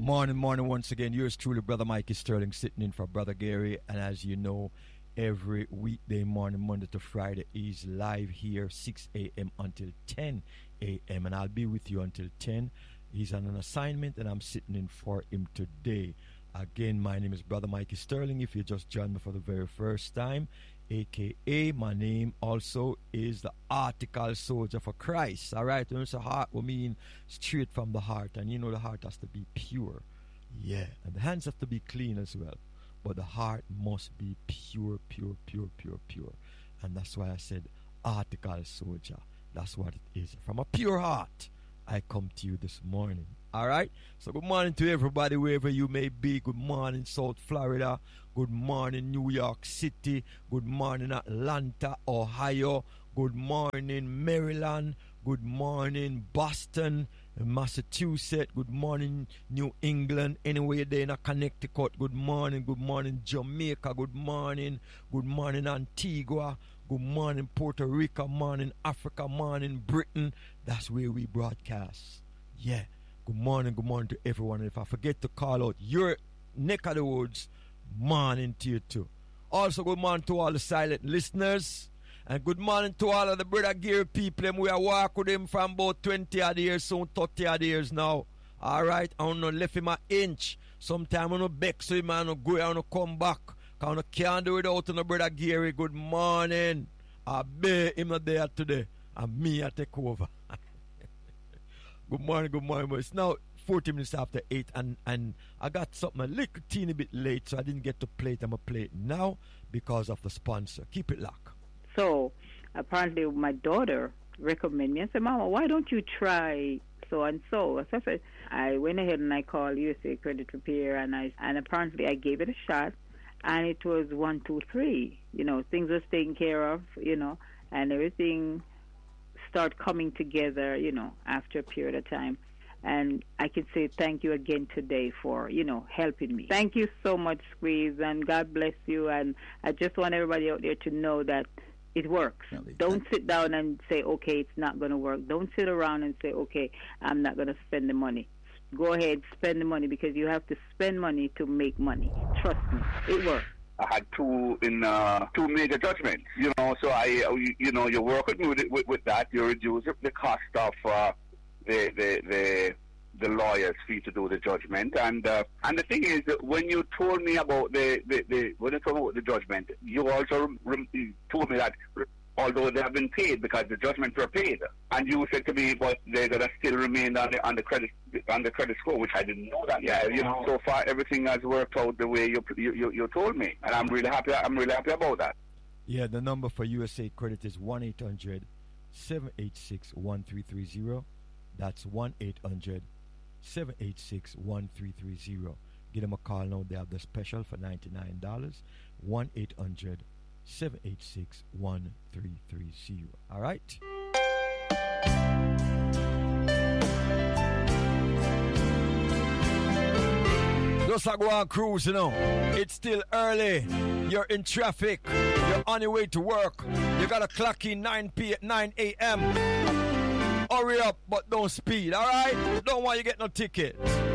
Morning once again. Yours truly, Brother Mikey Sterling, sitting in for Brother Gary. And as you know, every weekday morning, Monday to Friday, is live here, 6 a.m. until 10 a.m. And I'll be with you until 10. He's on an assignment, and I'm sitting in for him today. Again, my name is Brother Mikey Sterling. If you just joined me for the very first time, a.k.a. my name also is the Article Soldier for Christ. All right, when it's a heart, we mean straight from the heart. And you know the heart has to be pure. Yeah, and the hands have to be clean as well. But the heart must be pure. And that's why I said Article Soldier. That's what it is. From a pure heart, I come to you this morning. All right. So good morning to everybody wherever you may be. Good morning, South Florida. Good morning, New York City. Good morning, Atlanta, Ohio. Good morning, Maryland. Good morning, Boston, Massachusetts. Good morning, New England. Anyway, there in Connecticut. Good morning, Jamaica. Good morning, Antigua. Good morning, Puerto Rico. Morning, Africa. Morning, Britain. That's where we broadcast. Yeah. Good morning to everyone. And if I forget to call out your neck of the woods, morning to you too. Also, good morning to all the silent listeners. And good morning to all of the Brother Gary people. And we are walking with him from about 20 odd years, soon 30 odd years now. Alright, I don't left him an inch. Sometime I don't beg so him and I go and come back. Because I can't do without no Brother Gary. Good morning. I bet him not there today. And me I take over. Good morning. But it's now 40 minutes after 8, and I got something a little teeny bit late, so I didn't get to play it. I'm going to play it now because of the sponsor. Keep it locked. So, apparently my daughter recommended me. I said, Mama, why don't you try so and so? So I said, I went ahead and I called USA Credit Repair, and apparently I gave it a shot, and it was 1, 2, 3. You know, things was taken care of, you know, and everything start coming together, you know, after a period of time. And I can say thank you again today for, you know, helping me. Thank you so much, Squeeze, and God bless you. And I just want everybody out there to know that it works. Don't sit down and say, okay, it's not going to work. Don't sit around and say, okay, I'm not going to spend the money. Go ahead, spend the money, because you have to spend money to make money. Trust me, it works. I had two major judgments, you know. So you work with me with that. You reduce the cost of the lawyer's fee to do the judgment, and the thing is, when you told me about the judgment, you also told me that although they have been paid because the judgments were paid, and you said to me, but they're gonna still remain on the credit score, which I didn't know that. Yeah, you know, so far everything has worked out the way you told me, and I'm really happy about that. Yeah, the number for USA Credit is 1-800-786-1330. That's 1-800-786-1330. Give them a call now. They have the special for $99. 1-800-786-1330. All right. Just like go on cruise, you know. It's still early. You're in traffic. You're on your way to work. You gotta clock in 9 a.m. Hurry up, but don't speed, alright? Don't want you get no ticket.